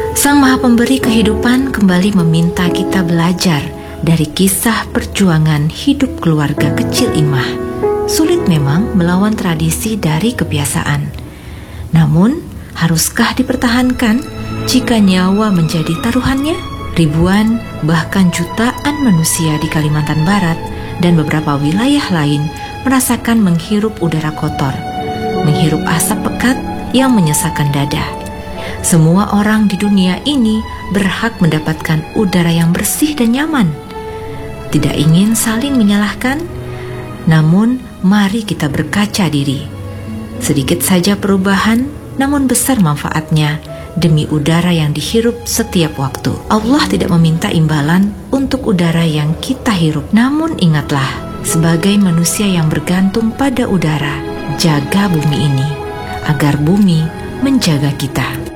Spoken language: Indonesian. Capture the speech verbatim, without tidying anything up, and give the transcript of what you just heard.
Sang Maha Pemberi kehidupan kembali meminta kita belajar dari kisah perjuangan hidup keluarga kecil Imah. Sulit memang melawan tradisi dari kebiasaan. Namun, haruskah dipertahankan jika nyawa menjadi taruhannya? Ribuan, bahkan jutaan manusia di Kalimantan Barat dan beberapa wilayah lain merasakan menghirup udara kotor, menghirup asap pekat yang menyesakan dada. Semua orang di dunia ini berhak mendapatkan udara yang bersih dan nyaman. Tidak ingin saling menyalahkan, namun mari kita berkaca diri. Sedikit saja perubahan, namun besar manfaatnya demi udara yang dihirup setiap waktu. Allah tidak meminta imbalan untuk udara yang kita hirup. Namun ingatlah, sebagai manusia yang bergantung pada udara, jaga bumi ini, agar bumi menjaga kita.